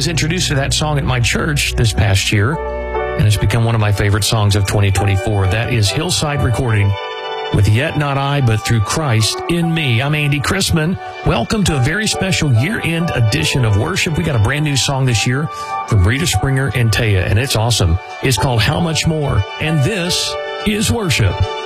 was introduced to that song at my church this past year, and it's become one of my favorite songs of 2024. That is Hillside Recording with Yet Not I, But Through Christ in Me. I'm Andy Chrisman. Welcome to a very special year-end edition of worship. We got a brand new song this year from Rita Springer and Taya, and it's awesome. It's called How Much More, and this is worship.